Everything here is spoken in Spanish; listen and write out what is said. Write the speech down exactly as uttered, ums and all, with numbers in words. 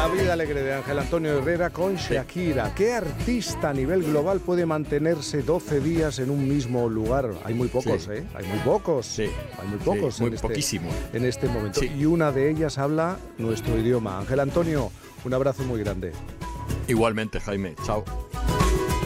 La vida alegre de Ángel Antonio Herrera con Shakira. ¿Qué artista a nivel global puede mantenerse doce días en un mismo lugar? Hay muy pocos, sí. ¿eh? Hay muy pocos. Sí. Hay muy pocos. Sí, muy en este, poquísimo. En este momento. Sí. Y una de ellas habla nuestro idioma. Ángel Antonio, un abrazo muy grande. Igualmente, Jaime. Chao.